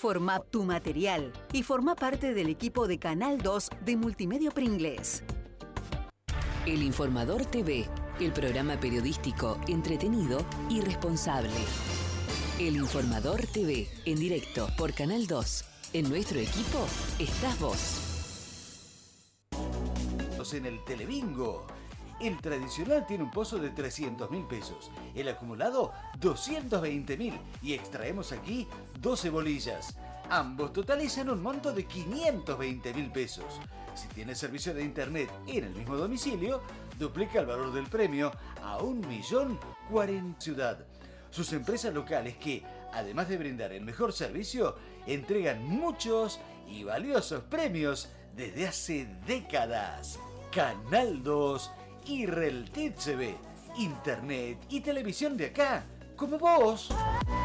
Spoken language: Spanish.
Forma tu material y forma parte del equipo de Canal 2 de Multimedia Pringles. El Informador TV, el programa periodístico entretenido y responsable. El Informador TV, en directo por Canal 2. En nuestro equipo estás vos. En el Telebingo. El tradicional tiene un pozo de 300.000 pesos, el acumulado 220.000 y extraemos aquí 12 bolillas. Ambos totalizan un monto de 520.000 pesos. Si tienes servicio de internet en el mismo domicilio, duplica el valor del premio a 1.040.000 ciudad. Sus empresas locales que, además de brindar el mejor servicio, entregan muchos y valiosos premios desde hace décadas. Canal 2 y Reltiv TV, internet y televisión de acá, como vos.